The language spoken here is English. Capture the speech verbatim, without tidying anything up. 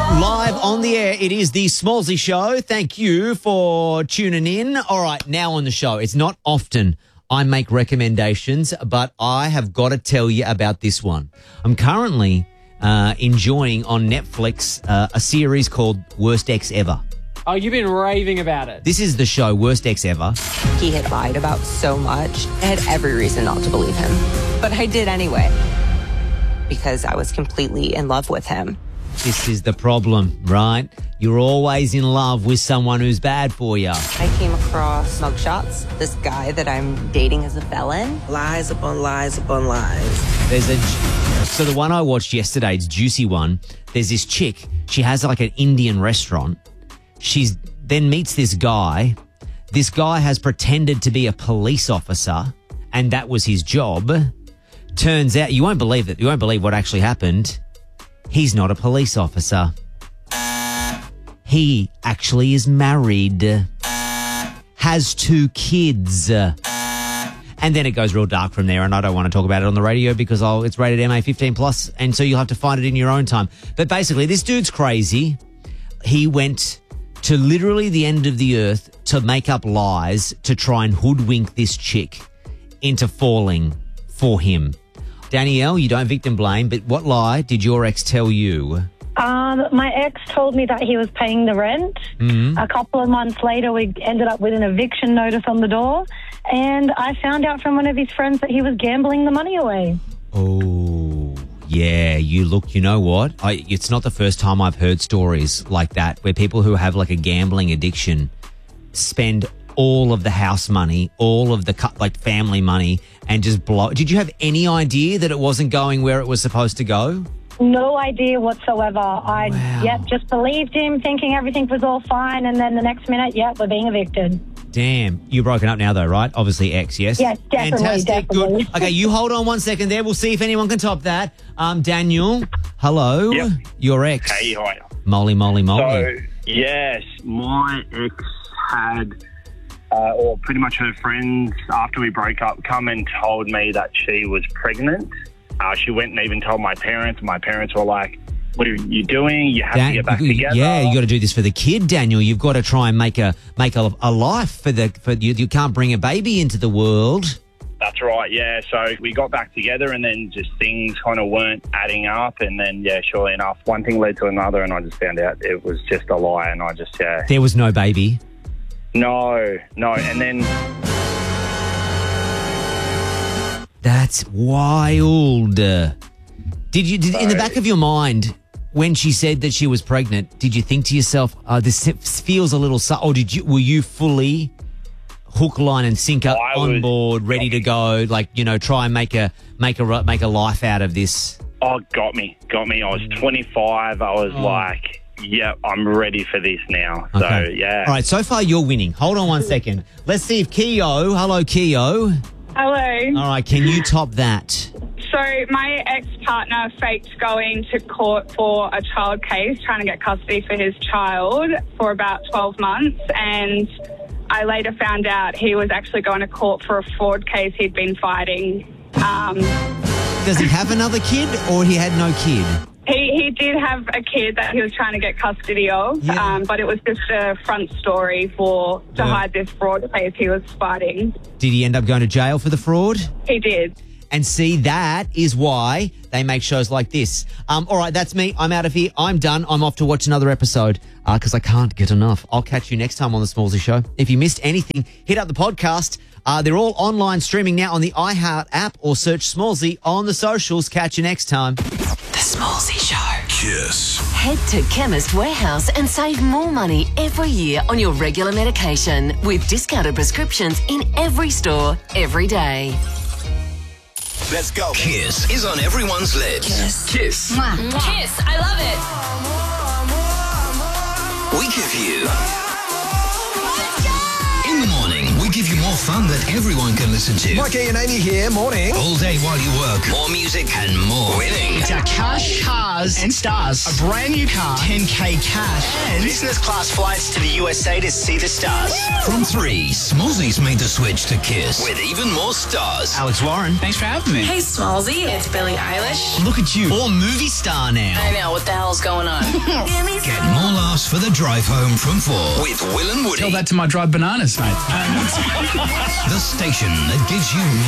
Live on the air, it is the Smallsy Show. Thank you for tuning in. All right, now on the show, it's not often I make recommendations, but I have got to tell you about this one. I'm currently uh, enjoying on Netflix uh, a series called Worst Ex Ever. Oh, you've been raving about it. This is the show, Worst Ex Ever. He had lied about so much. I had every reason not to believe him. But I did anyway. Because I was completely in love with him. This is the problem, right? You're always in love with someone who's bad for you. I came across mugshots. This guy that I'm dating is a felon. Lies upon lies upon lies. There's a... So the one I watched yesterday, it's Juicy One. There's this chick. She has like an Indian restaurant. She's then meets this guy. This guy has pretended to be a police officer, and that was his job. Turns out, you won't believe it. You won't believe what actually happened. He's not a police officer. He actually is married. Has two kids. And then it goes real dark from there, and I don't want to talk about it on the radio because I'll, it's rated M A fifteen plus, and so you'll have to find it in your own time. But basically, this dude's crazy. He went to literally the end of the earth to make up lies to try and hoodwink this chick into falling for him. Danielle, you don't victim blame, but what lie did your ex tell you? Um, my ex told me that he was paying the rent. Mm-hmm. A couple of months later, we ended up with an eviction notice on the door, and I found out from one of his friends that he was gambling the money away. Oh, yeah. You look, you know what? I, it's not the first time I've heard stories like that where people who have like a gambling addiction spend all of the house money, all of the like family money, and just blow. Did you have any idea that it wasn't going where it was supposed to go? No idea whatsoever. I, Wow. yep, just believed him, thinking everything was all fine, and then the next minute, yep, we're being evicted. Damn. You're broken up now though, right? Obviously ex, yes? Yes, definitely, Fantastic. definitely. Good. Okay, you hold on one second there. We'll see if anyone can top that. Um, Daniel, hello. Yep. Your ex. Hey, hi. Molly, Molly, Molly. So, yes, my ex had, uh, or pretty much her friends, after we broke up, come and told me that she was pregnant. Uh, she went and even told my parents. My parents were like, what are you doing? You have Dan- to get back you- together. Yeah, you got to do this for the kid, Daniel. You've got to try and make a make a, a life for the for you. You can't bring a baby into the world. That's right, yeah. So we got back together and then just things kind of weren't adding up. And then, yeah, surely enough, one thing led to another and I just found out it was just a lie. And I just, yeah. There was no baby. No, no. And then... That's wild. Did you, did, in the back of your mind, when she said that she was pregnant, did you think to yourself, oh, this feels a little... Su-, or did you? Were you fully hook, line and sinker I on was- board, ready to go, like, you know, try and make a make a make a life out of this? Oh, got me, got me. I was twenty-five. I was Oh. like, yeah, I'm ready for this now. So, Okay. yeah. All right, so far you're winning. Hold on one second. Let's see if Keo, hello Keo. Hello. All right, can you top that? So my ex-partner faked going to court for a child case, trying to get custody for his child for about twelve months. And I later found out he was actually going to court for a fraud case he'd been fighting. Um, Does he have another kid or he had no kid? he, he did have a kid that he was trying to get custody of, Yeah. um, but it was just a front story for to Yeah. hide this fraud case he was fighting. Did he end up going to jail for the fraud? He did. And see, that is why they make shows like this. Um, all right, that's me. I'm out of here. I'm done. I'm off to watch another episode because I can't get enough. I'll catch you next time on The Smallsy Show. If you missed anything, hit up the podcast. Uh, they're all online streaming now on the iHeart app or search Smallsy on the socials. Catch you next time. The Smallsy Show. Kiss. Head to Chemist Warehouse and save more money every year on your regular medication with discounted prescriptions in every store, every day. Let's go. Kiss is on everyone's lips. Kiss. Kiss. Kiss, I love it. We give you... In the morning, we give you more fun that everyone can listen to. Mikey and Amy here, morning. All day while you work. More music and more winning. It's our cash, cars and stars. A brand new car, ten K cash, and business class flights to the U S A to see the stars. From three, Smallsy's made the switch to Kiss with even more stars. Alex Warren, thanks for having me. Hey, Smallsy, it's Billie Eilish. Look at you, all movie star now. I know, what the hell's going on? Get more laughs for the drive home from four with Will and Woody. Tell that to my dried bananas, mate. The station that gives you